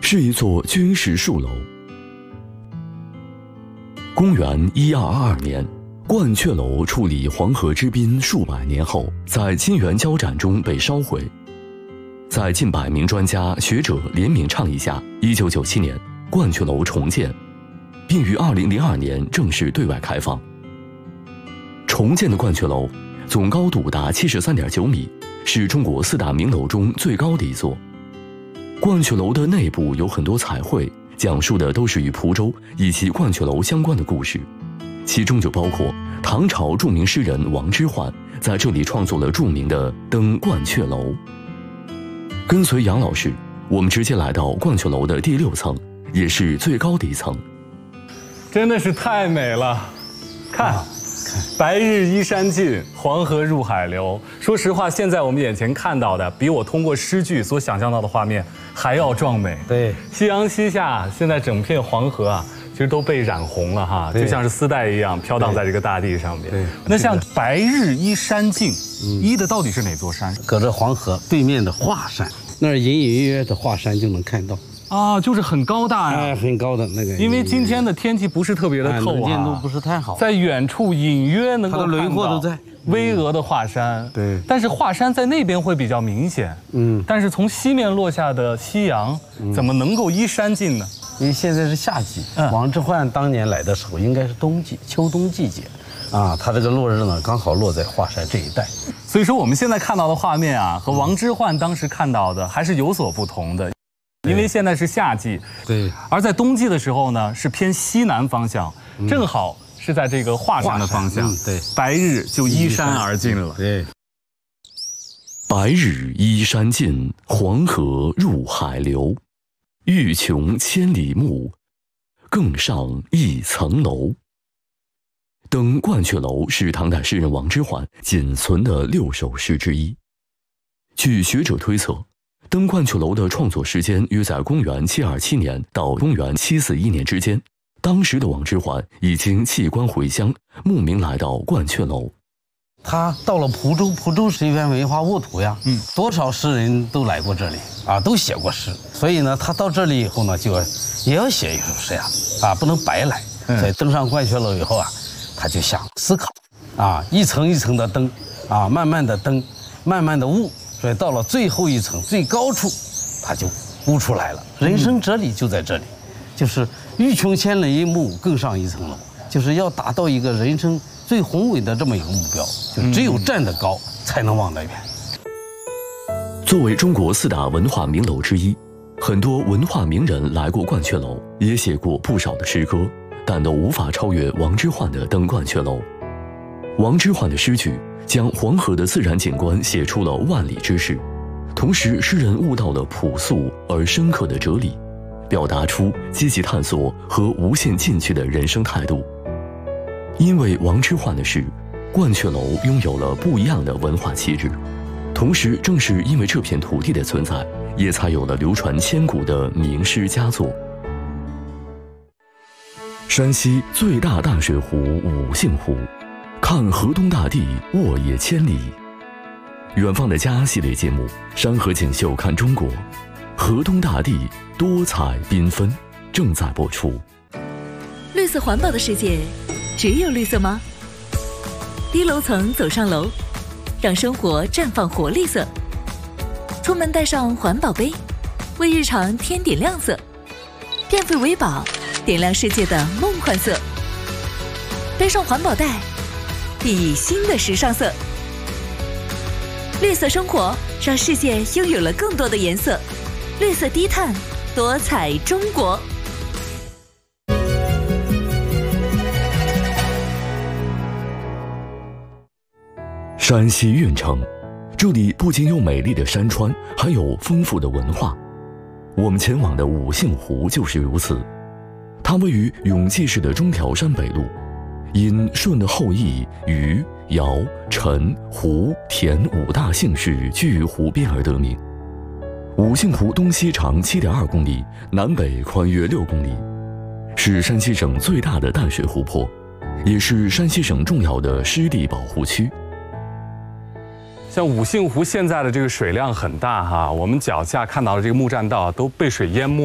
是一座军事戍楼。公元1222年，鹳雀楼矗立黄河之滨数百年后，在金元交战中被烧毁。在近百名专家学者联名倡议下，1997年鹳雀楼重建，并于2002年正式对外开放。重建的鹳雀楼总高度达73.9米，是中国4大名楼中最高的一座。鹳雀楼的内部有很多彩绘，讲述的都是与蒲州以及鹳雀楼相关的故事，其中就包括唐朝著名诗人王之涣在这里创作了著名的《登鹳雀楼》。跟随杨老师，我们直接来到鹳雀楼的第6层，也是最高的一层。 真的是太美了，看，白日依山尽，黄河入海流。说实话，现在我们眼前看到的，比我通过诗句所想象到的画面还要壮美。 对， 夕阳西下，现在整片黄河啊，其实都被染红了哈，就像是丝带一样飘荡在这个大地上面。 对， 那像白日依山尽，依的到底是哪座山？ 隔着黄河对面的华山，那儿隐隐约约的华山就能看到。 啊，就是很高大呀， 很高的那个。 因为今天的天气不是特别的透啊， 能见度不是太好， 在远处隐约能够看到轮廓都在巍峨的华山。 对， 但是华山在那边会比较明显。但是从西面落下的夕阳，怎么能够依山尽呢？ 因为现在是夏季，王之涣当年来的时候应该是冬季，秋冬季节，啊，他这个落日呢刚好落在华山这一带。 所以说我们现在看到的画面啊，和王之涣当时看到的还是有所不同的。因为现在是夏季， 对， 而在冬季的时候呢，是偏西南方向，正好是在这个华山的方向， 对， 白日就依山而尽了。 对， 白日依山尽，黄河入海流。欲穷千里目，更上一层楼。登鹳雀楼是唐代诗人王之涣仅存的6首诗之一。据学者推测，登鹳雀楼的创作时间约在公元727年到公元741年之间。当时的王之涣已经弃官回乡，慕名来到鹳雀楼。 他到了蒲州，蒲州是一片文化沃土呀，多少诗人都来过这里啊，都写过诗。所以呢，他到这里以后呢，也要写一首诗呀，啊，不能白来。所以登上鹳雀楼以后啊，他就想思考，啊，一层一层的登，啊，慢慢的登，慢慢的悟。所以到了最后一层最高处，他就悟出来了。人生哲理就在这里，就是欲穷千里目，更上一层楼，就是要达到一个人生最宏伟的这么一个目标，就只有站得高，才能往那边。 作为中国4大文化名楼之一，很多文化名人来过鹳雀楼，也写过不少的诗歌，但都无法超越王之涣的《登鹳雀楼》。王之涣的诗句将黄河的自然景观写出了万里之势，同时诗人悟到了朴素而深刻的哲理，表达出积极探索和无限进取的人生态度。因为王之涣的诗，鹳雀楼拥有了不一样的文化气质，同时正是因为这片土地的存在，也才有了流传千古的名诗佳作。山西最大淡水湖五姓湖，看河东大地，沃野千里。远方的家系列节目《山河锦绣看中国》，河东大地多彩缤纷，正在播出。 绿色环保的世界，只有绿色吗？低楼层走上楼，让生活绽放活力色。出门带上环保杯，为日常添点亮色。变废为宝，点亮世界的梦幻色。背上环保袋，熠熠新的时尚色。绿色生活，让世界拥有了更多的颜色。绿色低碳，多彩中国。 山西运城，这里不仅有美丽的山川，还有丰富的文化。我们前往的五姓湖就是如此，它位于永济市的中条山北麓，因舜的后裔禹、尧、陈、胡、田5大姓氏居于湖边而得名。五姓湖东西长7.2公里，南北宽约6公里，是山西省最大的淡水湖泊，也是山西省重要的湿地保护区。 像五姓湖现在的这个水量很大哈，我们脚下看到的这个木栈道都被水淹没。